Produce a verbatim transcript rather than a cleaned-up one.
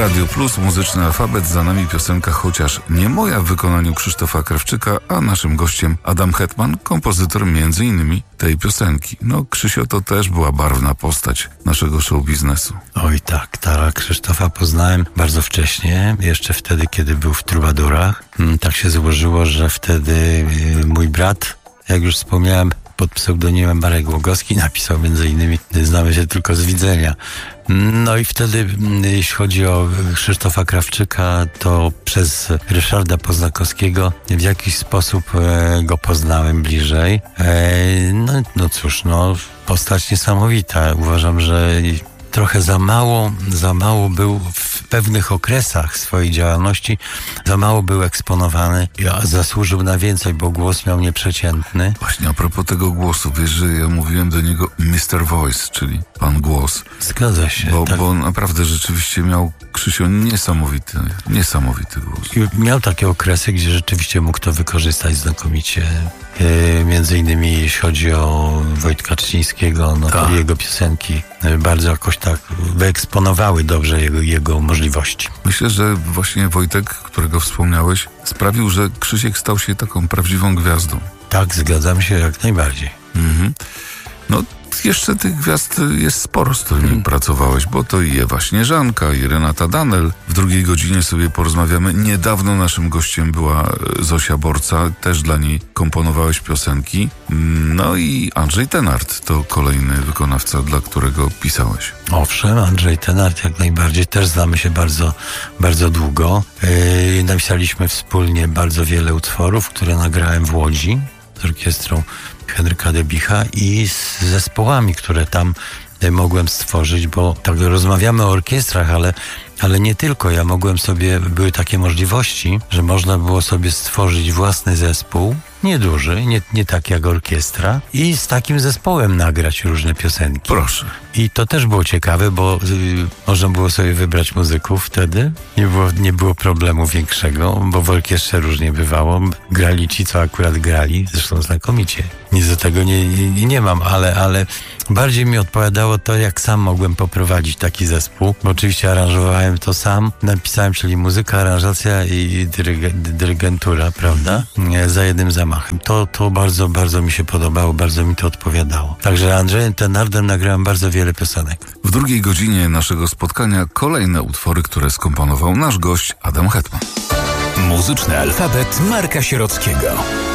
Radio Plus, muzyczny alfabet, za nami piosenka Chociaż nie moja w wykonaniu Krzysztofa Krawczyka, a naszym gościem Adam Hetman, kompozytor między innymi tej piosenki. No, Krzysio to też była barwna postać naszego show biznesu. Oj tak, tak, Krzysztofa poznałem bardzo wcześnie, jeszcze wtedy, kiedy był w Trubadurach. Tak się złożyło, że wtedy mój brat, jak już wspomniałem, pod pseudonimem Marek Głogowski napisał między innymi Znamy się tylko z widzenia. No i wtedy, jeśli chodzi o Krzysztofa Krawczyka, to przez Ryszarda Poznakowskiego w jakiś sposób e, go poznałem bliżej. E, no, no cóż, no postać niesamowita. Uważam, że trochę za mało, za mało był w pewnych okresach swojej działalności, za mało był eksponowany. Ja zasłużył na więcej, bo głos miał nieprzeciętny. Właśnie a propos tego głosu, wiesz, że ja mówiłem do niego mister Voice, czyli pan głos. Zgadza się. Bo, tak. bo naprawdę rzeczywiście miał, Krzysio, niesamowity, niesamowity głos. I miał takie okresy, gdzie rzeczywiście mógł to wykorzystać znakomicie. Yy, między innymi jeśli chodzi o Wojtka Trzcińskiego, no to tak. jego piosenki bardzo jakoś tak wyeksponowały dobrze jego, jego możliwości. Myślę, że właśnie Wojtek, którego wspomniałeś, sprawił, że Krzysiek stał się taką prawdziwą gwiazdą. Tak, zgadzam się jak najbardziej. Mhm. No, jeszcze tych gwiazd jest sporo, z którymi hmm. pracowałeś, bo to i Ewa Śnieżanka, i Renata Danel. W drugiej godzinie sobie porozmawiamy. Niedawno naszym gościem była Zosia Borca, też dla niej komponowałeś piosenki. No i Andrzej Tenard to kolejny wykonawca, dla którego pisałeś. Owszem, Andrzej Tenard jak najbardziej, też znamy się bardzo, bardzo długo. Yy, napisaliśmy wspólnie bardzo wiele utworów, które nagrałem w Łodzi z orkiestrą Henryka Debicha i z zespołami, które tam mogłem stworzyć, bo tak rozmawiamy o orkiestrach, ale, ale nie tylko. Ja mogłem sobie, były takie możliwości, że można było sobie stworzyć własny zespół, nieduży, nie, nie tak jak orkiestra, i z takim zespołem nagrać różne piosenki. Proszę. I to też było ciekawe, bo y, można było sobie wybrać muzyków wtedy. Nie było, nie było problemu większego, bo w orkiestrze różnie bywało. Grali ci, co akurat grali, zresztą znakomicie. Nic do tego nie, nie, nie mam, ale, ale bardziej mi odpowiadało to, jak sam mogłem poprowadzić taki zespół. Bo oczywiście aranżowałem to sam, napisałem, czyli muzyka, aranżacja i dyryg- dyrygentura, prawda? Nie, za jednym zamachem. To, to bardzo, bardzo mi się podobało, bardzo mi to odpowiadało. Także Andrzejem Tenardem nagrałem bardzo wiele piosenek. W drugiej godzinie naszego spotkania kolejne utwory, które skomponował nasz gość Adam Hetman. Muzyczny alfabet Marka Sierockiego.